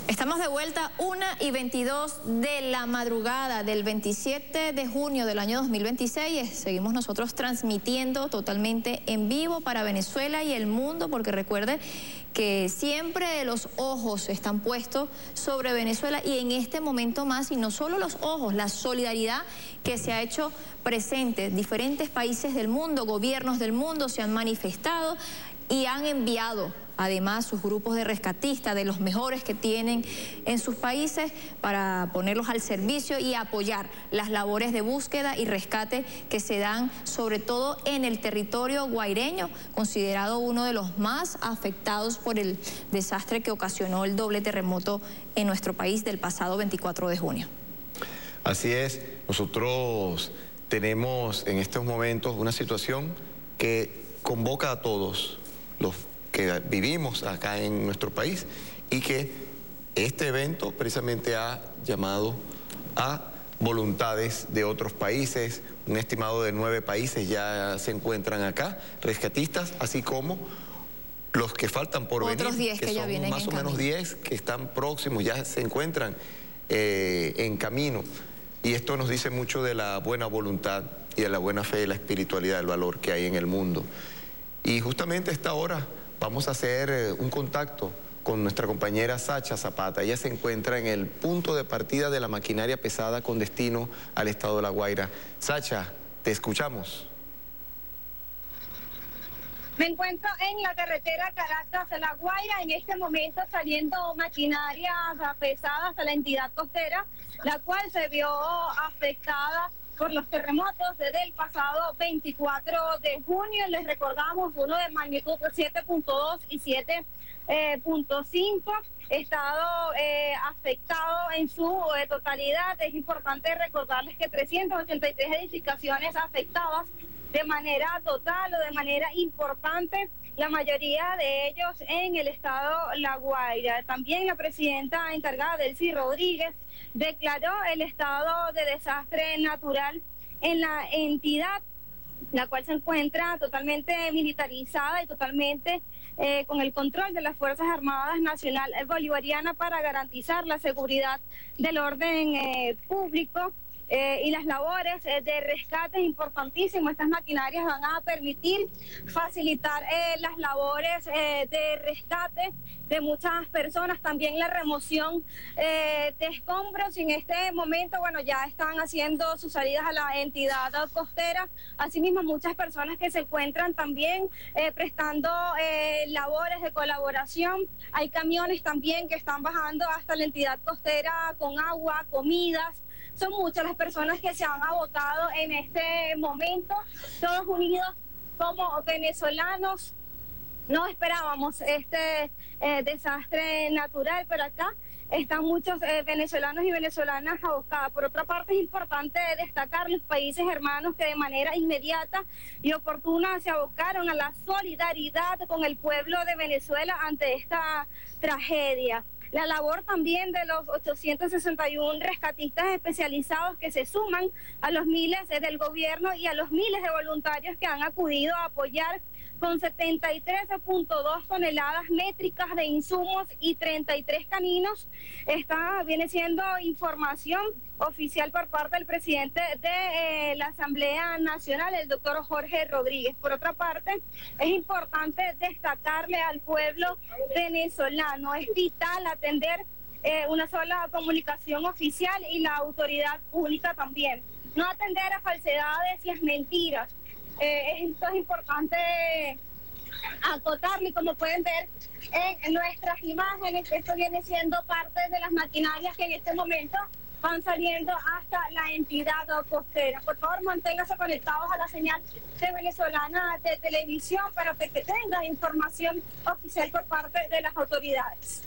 Estamos de vuelta 1:22 de la madrugada del 27 de junio del año 2026. Seguimos nosotros transmitiendo totalmente en vivo para Venezuela y el mundo, porque recuerde que siempre los ojos están puestos sobre Venezuela y en este momento más, y no solo los ojos, la solidaridad que se ha hecho presente. Diferentes países del mundo, gobiernos del mundo se han manifestado y han enviado además sus grupos de rescatistas, de los mejores que tienen en sus países, para ponerlos al servicio y apoyar las labores de búsqueda y rescate que se dan sobre todo en el territorio guaireño, considerado uno de los más afectados por el desastre que ocasionó el doble terremoto en nuestro país del pasado 24 de junio. Así es, nosotros tenemos en estos momentos una situación que convoca a todos los que vivimos acá en nuestro país y que este evento precisamente ha llamado a voluntades de otros países. Un estimado de 9 países ya se encuentran acá, rescatistas, así como los que faltan por venir, otros 10 que ya vienen más o menos 10 que están próximos, ya se encuentran en camino. Y esto nos dice mucho de la buena voluntad y de la buena fe, de la espiritualidad, del valor que hay en el mundo. Y justamente a esta hora vamos a hacer un contacto con nuestra compañera Sacha Zapata. Ella se encuentra en el punto de partida de la maquinaria pesada con destino al estado de La Guaira. Sacha, te escuchamos. Me encuentro en la carretera Caracas-La Guaira, en este momento saliendo maquinarias pesadas a la entidad costera, la cual se vio afectada por los terremotos desde el pasado 24 de junio. Les recordamos uno de magnitud 7.2 y 7.5, estado afectado en su totalidad. Es importante recordarles que 383 edificaciones afectadas de manera total o de manera importante, la mayoría de ellos en el estado La Guaira. También la presidenta encargada, Delcy Rodríguez, declaró el estado de desastre natural en la entidad, la cual se encuentra totalmente militarizada y totalmente con el control de las Fuerzas Armadas Nacional Bolivariana para garantizar la seguridad del orden público. Y las labores de rescate es importantísimo. Estas maquinarias van a permitir facilitar las labores de rescate de muchas personas, también la remoción de escombros. Y en este momento, bueno, ya están haciendo sus salidas a la entidad costera. Asimismo, muchas personas que se encuentran también prestando labores de colaboración. Hay camiones también que están bajando hasta la entidad costera con agua, comidas. Son muchas las personas que se han abocado en este momento, todos unidos como venezolanos. No esperábamos este desastre natural, pero acá están muchos venezolanos y venezolanas abocadas. Por otra parte, es importante destacar los países hermanos que de manera inmediata y oportuna se abocaron a la solidaridad con el pueblo de Venezuela ante esta tragedia. La labor también de los 861 rescatistas especializados que se suman a los miles del gobierno y a los miles de voluntarios que han acudido a apoyar con 73.2 toneladas métricas de insumos y 33 caninos. Esta viene siendo información oficial por parte del presidente de la Asamblea Nacional, el doctor Jorge Rodríguez. Por otra parte, es importante destacarle al pueblo venezolano, es vital atender una sola comunicación oficial y la autoridad pública también. No atender a falsedades y a mentiras. Esto es importante acotarlo, y como pueden ver en nuestras imágenes, esto viene siendo parte de las maquinarias que en este momento van saliendo hasta la entidad costera. Por favor, manténganse conectados a la señal de Venezolana de Televisión para que tengan información oficial por parte de las autoridades.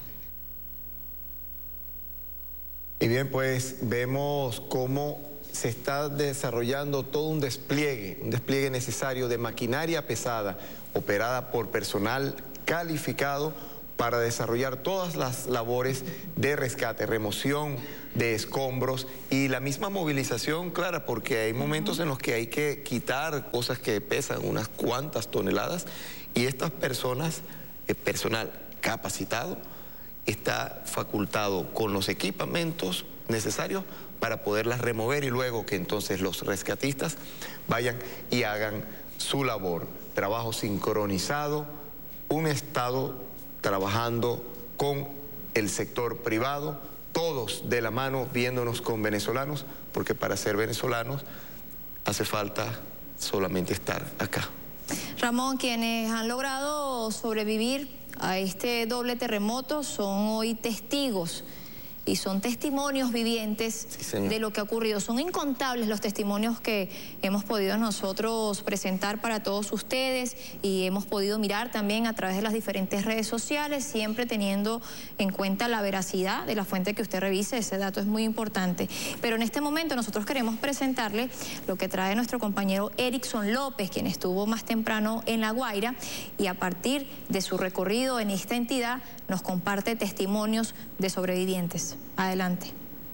Y bien, pues vemos cómo se está desarrollando todo un despliegue necesario de maquinaria pesada, operada por personal calificado para desarrollar todas las labores de rescate, remoción de escombros y la misma movilización, clara, porque hay momentos en los que hay que quitar cosas que pesan unas cuantas toneladas y estas personas, personal capacitado, está facultado con los equipamientos necesarios para poderlas remover y luego que entonces los rescatistas vayan y hagan su labor. Trabajo sincronizado, un Estado trabajando con el sector privado, todos de la mano viéndonos con venezolanos, porque para ser venezolanos hace falta solamente estar acá. Ramón, quienes han logrado sobrevivir a este doble terremoto son hoy testigos y son testimonios vivientes de lo que ha ocurrido. Son incontables los testimonios que hemos podido nosotros presentar para todos ustedes y hemos podido mirar también a través de las diferentes redes sociales, siempre teniendo en cuenta la veracidad de la fuente que usted revise. Ese dato es muy importante. Pero en este momento nosotros queremos presentarle lo que trae nuestro compañero Erickson López, quien estuvo más temprano en La Guaira y a partir de su recorrido en esta entidad nos comparte testimonios de sobrevivientes. Adelante.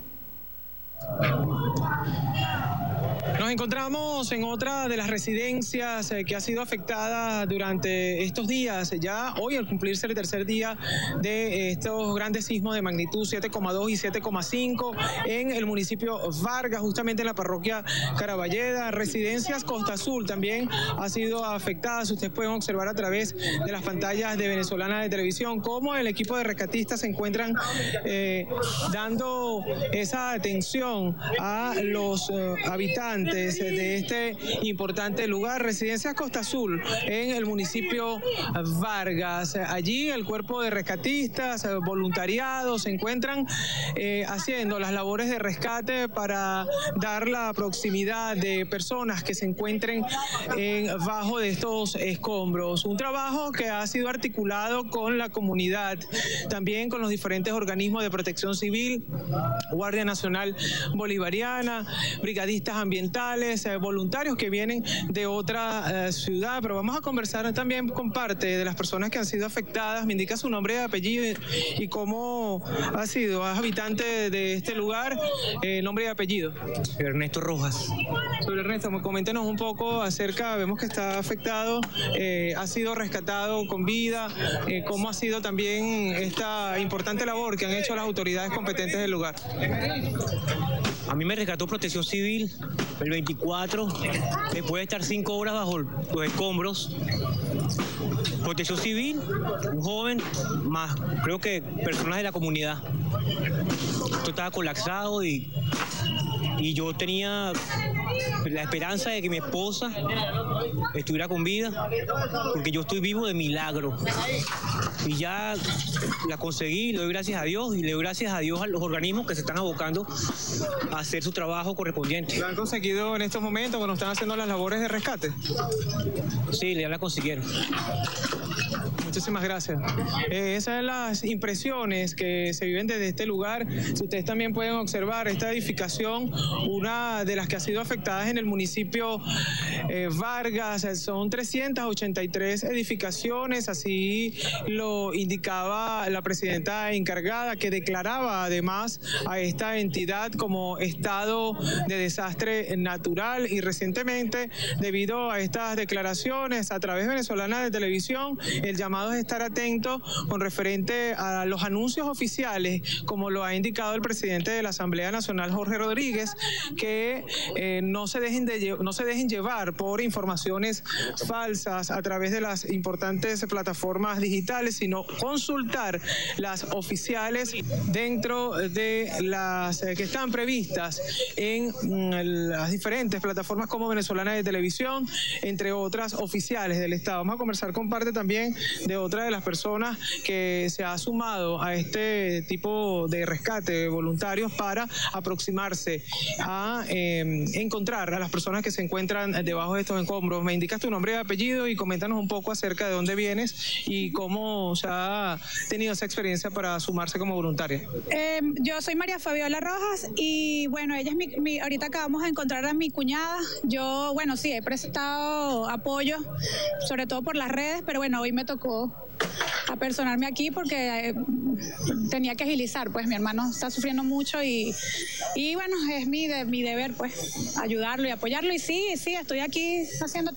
Nos encontramos en otra de las residencias que ha sido afectada durante estos días, ya hoy al cumplirse el tercer día de estos grandes sismos de magnitud 7,2 y 7,5 en el municipio Vargas, justamente en la parroquia Caraballeda. Residencias Costa Azul también ha sido afectada. Ustedes pueden observar a través de las pantallas de Venezolana de Televisión cómo el equipo de rescatistas se encuentran dando esa atención a los habitantes de este importante lugar. Residencias Costa Azul en el municipio Vargas. Allí el cuerpo de rescatistas, voluntariados se encuentran haciendo las labores de rescate para dar la proximidad de personas que se encuentren bajo de estos escombros. Un trabajo que ha sido articulado con la comunidad, también con los diferentes organismos de protección civil, Guardia Nacional Bolivariana, brigadistas ambientales, voluntarios que vienen de otra ciudad. Pero vamos a conversar también con parte de las personas que han sido afectadas. Me indica su nombre y apellido y cómo ha sido. ¿Es habitante de este lugar? Nombre y apellido. Ernesto Rojas. Sobre Ernesto, coméntenos un poco acerca, vemos que está afectado, ha sido rescatado con vida, cómo ha sido también esta importante labor que han hecho las autoridades competentes del lugar. A mí me rescató Protección Civil el 24, después de estar 5 horas bajo los escombros. Protección Civil, un joven, más creo que personas de la comunidad. Esto estaba colapsado y yo tenía la esperanza de que mi esposa estuviera con vida, porque yo estoy vivo de milagro. Y ya la conseguí, le doy gracias a Dios y le doy gracias a Dios a los organismos que se están abocando a hacer su trabajo correspondiente. ¿La han conseguido en estos momentos cuando están haciendo las labores de rescate? Sí, ya la consiguieron. Muchísimas gracias. Esas son las impresiones que se viven desde este lugar. Si ustedes también pueden observar esta edificación, una de las que ha sido afectadas en el municipio Vargas, son 383 edificaciones, así lo indicaba la presidenta encargada, que declaraba además a esta entidad como estado de desastre natural. Y recientemente, debido a estas declaraciones a través de Venezolana de Televisión, el llamado es estar atento con referente a los anuncios oficiales, como lo ha indicado el presidente de la Asamblea Nacional, Jorge Rodríguez, que no se dejen llevar por informaciones falsas a través de las importantes plataformas digitales, sino consultar las oficiales dentro de las que están previstas en las diferentes plataformas como Venezolana de Televisión, entre otras oficiales del Estado. Vamos a conversar con parte también de otra de las personas que se ha sumado a este tipo de rescate voluntarios para aproximarse a encontrar a las personas que se encuentran debajo de estos escombros. Me indicas tu nombre y apellido y coméntanos un poco acerca de dónde vienes y cómo se ha tenido esa experiencia para sumarse como voluntaria. Yo soy María Fabiola Rojas y bueno, ella es ahorita acabamos de encontrar a mi cuñada. Yo, bueno, sí, he prestado apoyo, sobre todo por las redes, pero bueno, hoy me tocó apersonarme aquí porque tenía que agilizar, pues mi hermano está sufriendo mucho y bueno, es mi deber pues ayudarlo y apoyarlo y sí, estoy aquí haciendo